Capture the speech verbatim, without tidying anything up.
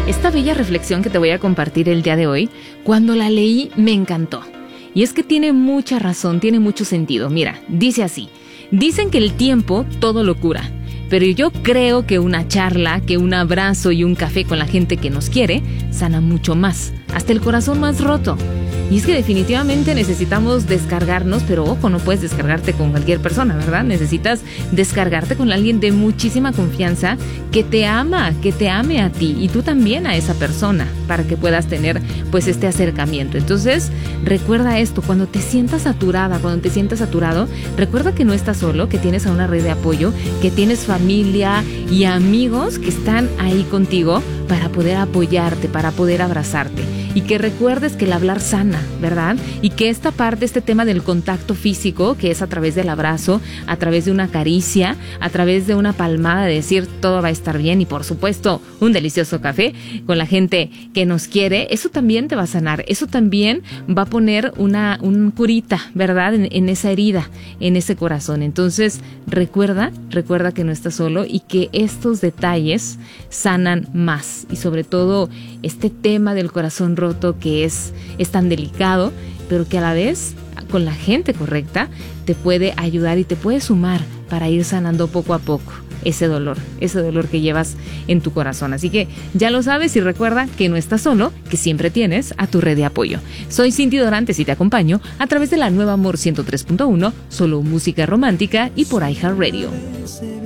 Esta bella reflexión que te voy a compartir el día de hoy, cuando la leí me encantó. Y es que tiene mucha razón, tiene mucho sentido. Mira, dice así: dicen que el tiempo todo lo cura, pero yo creo que una charla, que un abrazo y un café con la gente que nos quiere, sana mucho más, hasta el corazón más roto. Y es que definitivamente necesitamos descargarnos, pero ojo, no puedes descargarte con cualquier persona, ¿verdad? Necesitas descargarte con alguien de muchísima confianza que te ama, que te ame a ti y tú también a esa persona, para que puedas tener pues este acercamiento. Entonces, recuerda esto: cuando te sientas saturada, cuando te sientas saturado, recuerda que no estás solo, que tienes a una red de apoyo, que tienes familia y amigos que están ahí contigo para poder apoyarte, para poder abrazarte. Y que recuerdes que el hablar sana, ¿verdad? Y que esta parte, este tema del contacto físico, que es a través del abrazo, a través de una caricia, a través de una palmada, de decir todo va a estar bien, y por supuesto un delicioso café con la gente que nos quiere, eso también te va a sanar, eso también va a poner una un curita, ¿verdad? En, en esa herida, en ese corazón. Entonces recuerda, recuerda que no estás solo y que estos detalles sanan más. Y sobre todo este tema del corazón roto, que es, es tan delicado, pero que a la vez con la gente correcta te puede ayudar y te puede sumar para ir sanando poco a poco ese dolor, ese dolor que llevas en tu corazón. Así que ya lo sabes, y recuerda que no estás solo, que siempre tienes a tu red de apoyo. Soy Cindy Dorantes y te acompaño a través de la nueva Amor ciento tres punto uno, solo música romántica, y por iHeartRadio.